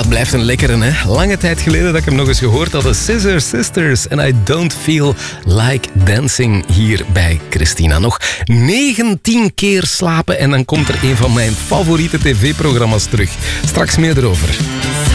dat blijft een lekkere, hè? Lange tijd geleden dat ik hem nog eens gehoord had. De Scissor Sisters en I Don't Feel Like Dancing hier bij Christina. Nog 19 keer slapen en dan komt er een van mijn favoriete tv-programma's terug. Straks meer erover.